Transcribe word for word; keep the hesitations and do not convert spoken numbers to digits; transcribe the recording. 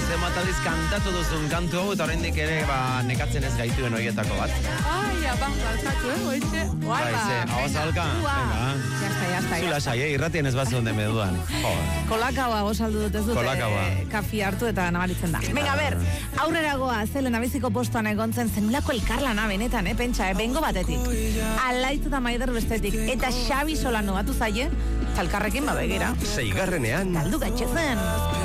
zenbat aldiz kantatu duzun kantu hau, eta oraindik ere ba, nekatzen ez gaituen horietako bat. Ai, apa, galtzatu, eh, oitxe. Bai, ze, hau zalka. Jazta, jazta, Zula sai, eh, irratien ez bat zonden meduan. Kolakaua gozaldu dut ez dute Kolakaua. kafi hartu eta nabaritzen da. Venga, ber, aurrera goa, zelen abiziko postuan egontzen zenulako elkarlana benetan, eh, pentsa, eh, bengo batetik. Alaitz eta Maider bestetik. Eta Xabi Solano batu zaie, talkarrekin babegira. Seigarrenean. Taldu gatxezen.